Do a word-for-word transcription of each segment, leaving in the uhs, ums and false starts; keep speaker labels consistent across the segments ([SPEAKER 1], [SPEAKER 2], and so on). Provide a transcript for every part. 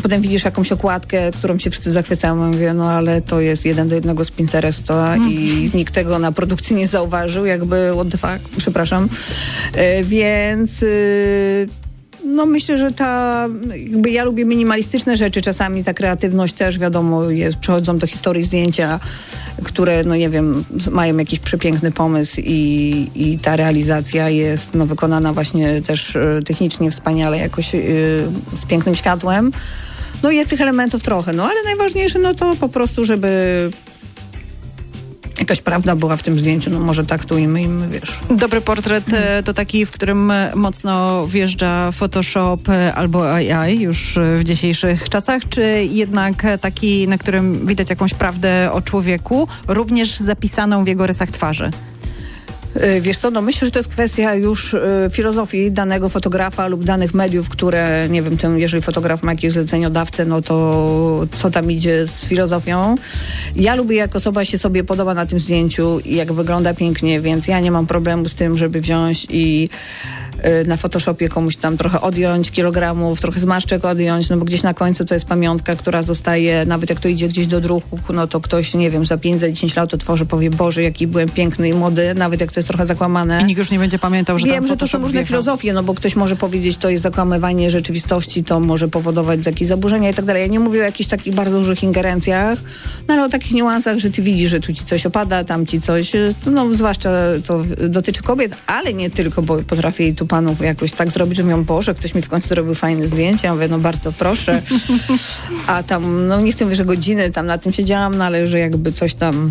[SPEAKER 1] potem widzisz jakąś okładkę, którą się wszyscy zachwycają. Ja mówię, no ale to jest jeden do jednego z Pinteresta mm. i nikt tego na produkcji nie zauważył, jakby what the fuck, przepraszam. E, więc... Y, No myślę, że ta, jakby ja lubię minimalistyczne rzeczy, czasami ta kreatywność też, wiadomo, jest, przychodzą do historii zdjęcia, które, no nie wiem, mają jakiś przepiękny pomysł i, i ta realizacja jest no, wykonana właśnie też y, technicznie wspaniale, jakoś y, z pięknym światłem. No jest tych elementów trochę, no ale najważniejsze no to po prostu, żeby jakaś prawda była w tym zdjęciu, no może tak tu i my, i my, wiesz.
[SPEAKER 2] Dobry portret to taki, w którym mocno wjeżdża Photoshop albo A I już w dzisiejszych czasach, czy jednak taki, na którym widać jakąś prawdę o człowieku, również zapisaną w jego rysach twarzy?
[SPEAKER 1] Wiesz co, no myślę, że to jest kwestia już y, filozofii danego fotografa lub danych mediów, które, nie wiem, ten, jeżeli fotograf ma jakieś zleceniodawcę, no to co tam idzie z filozofią. Ja lubię, jak osoba się sobie podoba na tym zdjęciu i jak wygląda pięknie, więc ja nie mam problemu z tym, żeby wziąć i y, na Photoshopie komuś tam trochę odjąć kilogramów, trochę zmarszczek odjąć, no bo gdzieś na końcu to jest pamiątka, która zostaje, nawet jak to idzie gdzieś do druku, no to ktoś, nie wiem, za pięć, za dziesięć lat otworzy, powie, Boże, jaki byłem piękny i młody, nawet jak to jest trochę zakłamane.
[SPEAKER 2] I nikt już nie będzie pamiętał, że
[SPEAKER 1] Wiem,
[SPEAKER 2] tam
[SPEAKER 1] że to są różne
[SPEAKER 2] wjechał.
[SPEAKER 1] filozofie, no bo ktoś może powiedzieć, to jest zakłamywanie rzeczywistości, to może powodować jakieś zaburzenia i tak dalej. Ja nie mówię o jakichś takich bardzo dużych ingerencjach, no ale o takich niuansach, że ty widzisz, że tu ci coś opada, tam ci coś, no zwłaszcza to dotyczy kobiet, ale nie tylko, bo potrafię tu panów jakoś tak zrobić, że mówią, Boże, ktoś mi w końcu zrobił fajne zdjęcia, ja mówię, no bardzo proszę. A tam, no nie chcę mówić, że godziny tam na tym siedziałam, no ale że jakby coś tam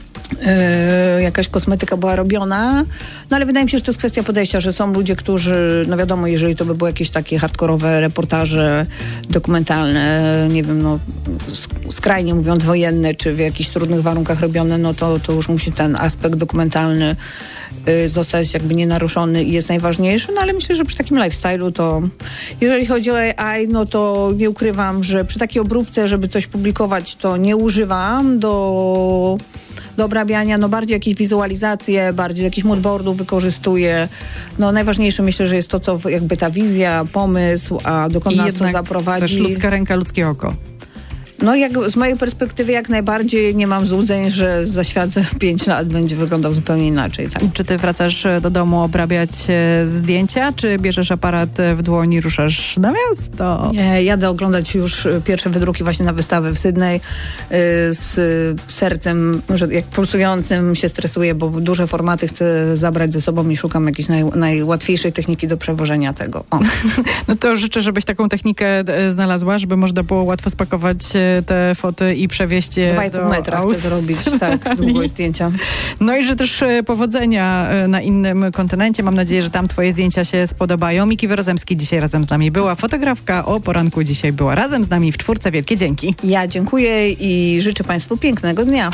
[SPEAKER 1] Yy, jakaś kosmetyka była robiona, no ale wydaje mi się, że to jest kwestia podejścia, że są ludzie, którzy, no wiadomo, jeżeli to by były jakieś takie hardkorowe reportaże dokumentalne, nie wiem, no skrajnie mówiąc wojenne, czy w jakichś trudnych warunkach robione, no to, to już musi ten aspekt dokumentalny yy, zostać jakby nienaruszony i jest najważniejszy, no ale myślę, że przy takim lifestyle'u to, jeżeli chodzi o A I, no to nie ukrywam, że przy takiej obróbce, żeby coś publikować, to nie używam do do obrabiania, no bardziej jakieś wizualizacje, bardziej jakichś moodboardów wykorzystuję. No najważniejsze myślę, że jest to, co jakby ta wizja, pomysł, a dokąd
[SPEAKER 2] I
[SPEAKER 1] nas to zaprowadzi.
[SPEAKER 2] Też ludzka ręka, ludzkie oko.
[SPEAKER 1] No jak, z mojej perspektywy jak najbardziej nie mam złudzeń, że za świat za pięć lat będzie wyglądał zupełnie inaczej. Tak.
[SPEAKER 2] Czy ty wracasz do domu obrabiać e, zdjęcia, czy bierzesz aparat w dłoni i ruszasz na miasto?
[SPEAKER 1] Nie, jadę oglądać już pierwsze wydruki właśnie na wystawę w Sydney y, z sercem, że jak pulsującym się stresuję, bo duże formaty chcę zabrać ze sobą i szukam jakiejś naj, najłatwiejszej techniki do przewożenia tego. O.
[SPEAKER 2] No to życzę, żebyś taką technikę e, znalazła, żeby można było łatwo spakować e, te foty i przewieźć je
[SPEAKER 1] Dwa i pół
[SPEAKER 2] do
[SPEAKER 1] metra chcę zrobić, tak, długość zdjęcia.
[SPEAKER 2] No i że też e, powodzenia e, na innym kontynencie. Mam nadzieję, że tam twoje zdjęcia się spodobają. Miki Wyrozemski dzisiaj razem z nami była. Fotografka o poranku dzisiaj była razem z nami w czwórce. Wielkie dzięki.
[SPEAKER 1] Ja dziękuję i życzę Państwu pięknego dnia.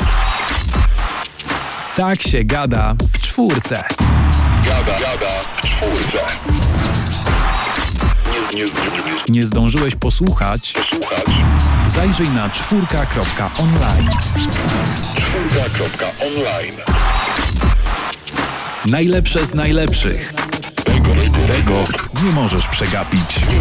[SPEAKER 3] Tak się gada w czwórce.
[SPEAKER 4] Gada, gada w czwórce. Nie, nie, nie, nie.
[SPEAKER 3] Nie zdążyłeś posłuchać?
[SPEAKER 4] Posłuchać.
[SPEAKER 3] Zajrzyj na czwórka kropka online.
[SPEAKER 4] czwórka kropka online.
[SPEAKER 3] Najlepsze z najlepszych.
[SPEAKER 4] Tego, tego,
[SPEAKER 3] Tego nie możesz przegapić.